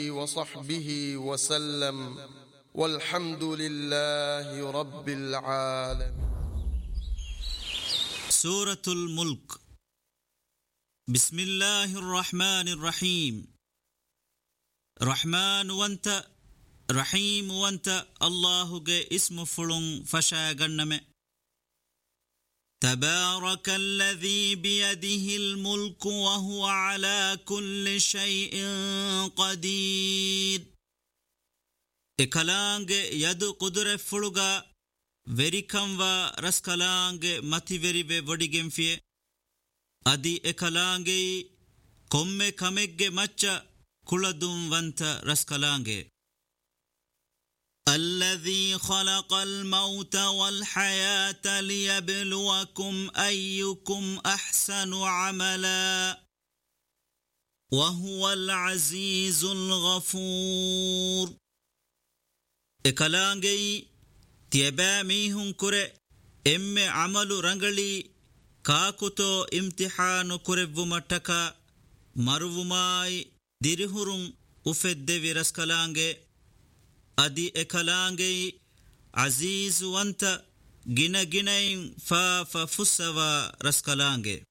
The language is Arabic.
وصحبه وسلم والحمد لله رب العالمين. سورة الملك. بسم الله الرحمن الرحيم. رحمن وانت رحيم وانت الله جي اسم فلون فشاغنم. تبارك الذي بيده الملك وهو على كل شيء قدير. اكلانگ يد قدر فلوغا ويريكم و رسكلانگ متي ويري وڈيگم فيه. ادي اكلانگ كوم كمگ مچ كلدم وانت رسكلانگ. الذي خلق الموت والحياة ليبلوكم أيكم أحسن عملا وهو العزيز الغفور. اكلانگي تيباميهم كره ام عمل رنگلي كاكوتو امتحان كره متكا مروماي ديرهرون افد ورسكلانگي. ادي اكلانگي عزيز وانت گنا گنين فا فسوا رسكلانگي.